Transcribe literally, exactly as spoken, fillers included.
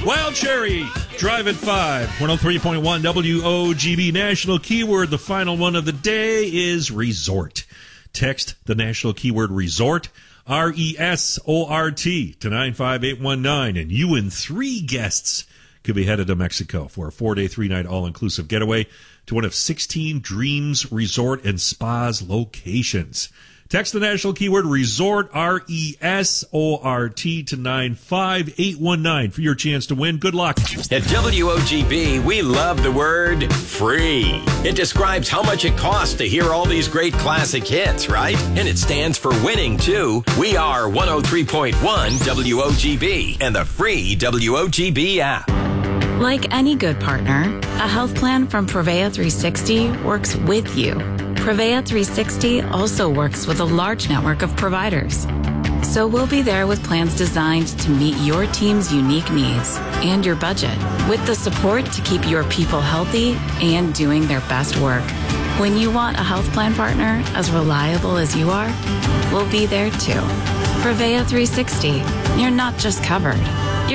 Wild Cherry, Drive at five, one oh three point one W O G B. National keyword, the final one of the day is resort. Text the national keyword resort, R E S O R T, to nine five eight one nine, and you and three guests could be headed to Mexico for a four-day, three-night all-inclusive getaway to one of sixteen Dreams Resort and Spas locations. Text the national keyword resort, R E S O R T, to nine five eight one nine for your chance to win. Good luck. At W O G B, we love the word free. It describes how much it costs to hear all these great classic hits, right? And it stands for winning, too. We are one oh three point one W O G B and the free W O G B app. Like any good partner, a health plan from Prevea three sixty works with you. Prevea three sixty also works with a large network of providers. So we'll be there with plans designed to meet your team's unique needs and your budget, with the support to keep your people healthy and doing their best work. When you want a health plan partner as reliable as you are, we'll be there too. Prevea three sixty, you're not just covered,